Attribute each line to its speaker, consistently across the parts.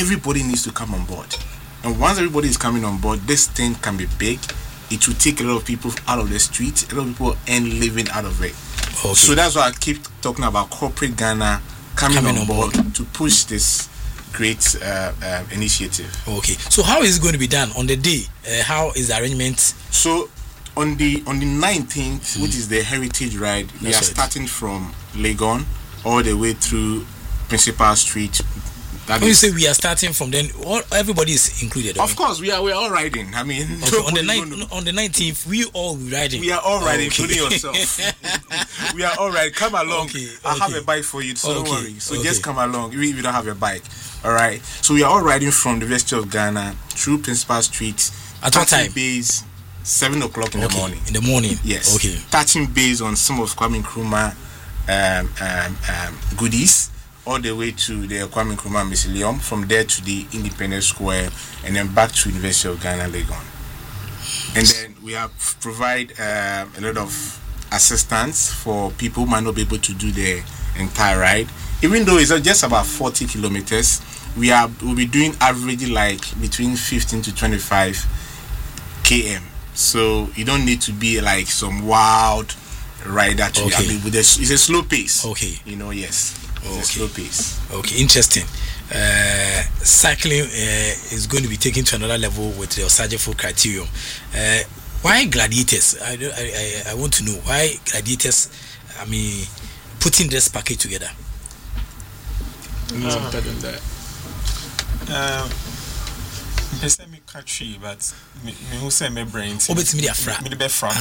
Speaker 1: everybody needs to come on board. And once everybody is coming on board, this thing can be big. It will take a lot of people out of the street. A lot of people earn living out of it. Okay. So that's why I keep talking about corporate Ghana coming on board to push this great initiative.
Speaker 2: Okay. So how is it going to be done on the day? How is the arrangement?
Speaker 1: So on the 19th, which is the Heritage Ride, we are starting from Legon all the way through Principal Street.
Speaker 2: When you say we are starting from, then everybody is included.
Speaker 1: Of course, we are all riding. I mean,
Speaker 2: okay, on the 19th, we all riding.
Speaker 1: We are all riding, including yourself. We are all right. Come along. I have a bike for you, so don't worry. So just come along, even if you don't have a bike. All right. So we are all riding from the University of Ghana through Principal Street.
Speaker 2: At what time?
Speaker 1: Base 7 o'clock in the morning.
Speaker 2: In the morning.
Speaker 1: Yes.
Speaker 2: Okay.
Speaker 1: Touching base on some of Kwame Nkrumah goodies, all the way to the Kwame Nkrumah Mausoleum, from there to the Independence Square, and then back to University of Ghana, Legon. And then we have provide a lot of assistance for people who might not be able to do the entire ride. Even though it's just about 40 kilometers, we'll be doing averagely like between 15 to 25 km. So you don't need to be like some wild rider to be. I mean, it's a slow pace.
Speaker 2: Okay.
Speaker 1: Yes. It's a slow pace.
Speaker 2: Okay, interesting. Cycling is going to be taken to another level with the Osagefo criterion. Why gladiators? I want to know why gladiators. I mean, putting this package together.
Speaker 3: Me country, but me who say me brain.
Speaker 2: Obet me fra.
Speaker 3: Me the be fra.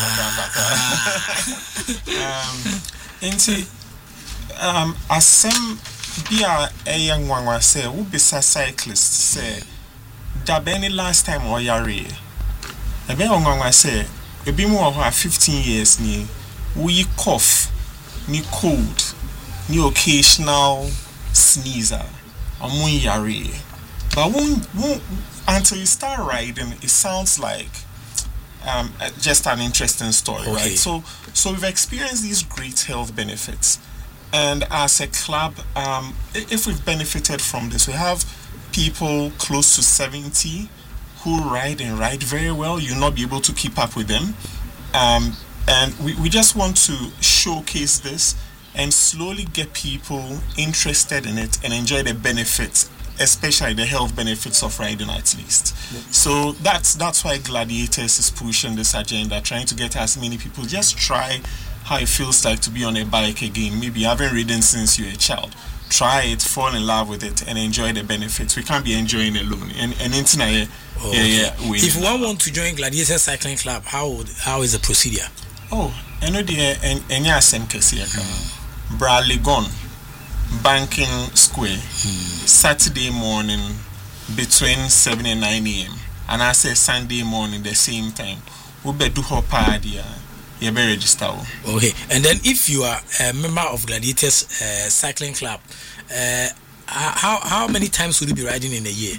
Speaker 3: Asem bia a young one was say who be cyclist say da be any last time or yare. A be young one was say e be more 15 years ni we cough ni cold ni occasional sneezer amun yare. But won't until you start riding, it sounds like just an interesting story, right? So we've experienced these great health benefits, and as a club, if we've benefited from this, we have people close to 70 who ride very well. You'll not be able to keep up with them, and we just want to showcase this and slowly get people interested in it and enjoy the benefits, especially the health benefits of riding at least. So that's why Gladiators is pushing this agenda, trying to get as many people just try how it feels like to be on a bike again. Maybe you haven't ridden since you're a child. Try it, fall in love with it, and enjoy the benefits. We can't be enjoying it alone. And internet,
Speaker 2: if one want to join Gladiators Cycling Club, how is the procedure?
Speaker 3: I know the same case here. Bradley gone. Banking Square, Saturday morning between 7 and 9 a.m. And I say Sunday morning the same time. We be do her party. You be register.
Speaker 2: Okay, and then if you are a member of Gladiators Cycling Club, how many times will you be riding in a year?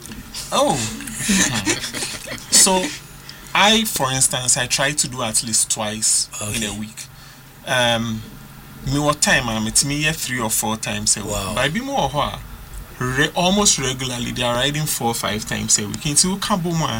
Speaker 3: So for instance, I try to do at least twice in a week. Me what time it's me 3 or 4 times a week. But I be more almost regularly. They are riding 4 or 5 times a week. Into Kabuma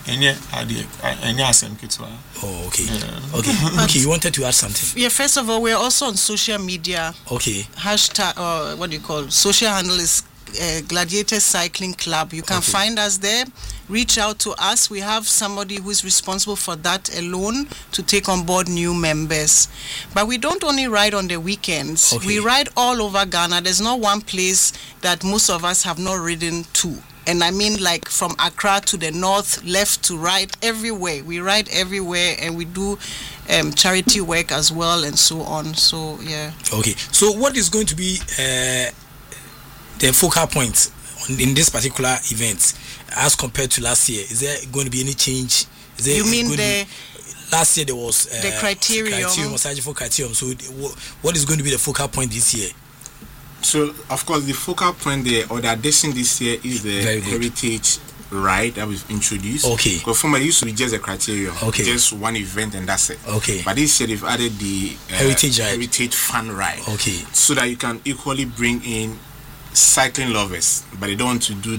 Speaker 2: Okay, you wanted to add something?
Speaker 4: Yeah, first of all, we're also on social media.
Speaker 2: Okay.
Speaker 4: Hashtag social handle is Gladiators Cycling Club. You can find us there. Reach out to us. We have somebody who is responsible for that alone to take on board new members. But we don't only ride on the weekends. We ride all over Ghana. There's not one place that most of us have not ridden to. And I mean like from Accra to the north, left to right, everywhere. We ride everywhere, and we do charity work as well and so on. So, yeah.
Speaker 2: Okay. So what is going to be the focal point in this particular event as compared to last year? Is there going to be any change?
Speaker 4: You mean
Speaker 2: last year there was
Speaker 4: the criterion,
Speaker 2: Osagefo criterion. So what is going to be the focal point this year?
Speaker 1: So of course the focal point or the addition this year is the Heritage Ride that we've introduced.
Speaker 2: Okay.
Speaker 1: Because formerly it used to be just a criterion, just one event and that's it.
Speaker 2: Okay.
Speaker 1: But this year they've added the Heritage Fun Ride.
Speaker 2: Okay.
Speaker 1: So that you can equally bring in cycling lovers, but they don't want to do